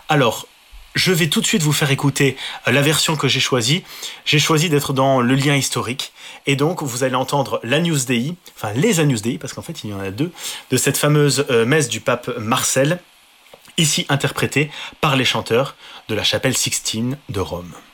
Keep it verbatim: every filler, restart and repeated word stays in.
Alors, je vais tout de suite vous faire écouter la version que j'ai choisie. J'ai choisi d'être dans le lien historique. Et donc, vous allez entendre l'Agnus Dei, enfin les Agnus Dei, parce qu'en fait, il y en a deux, de cette fameuse euh, messe du pape Marcel, ici interprétée par les chanteurs de la chapelle Sixtine de Rome.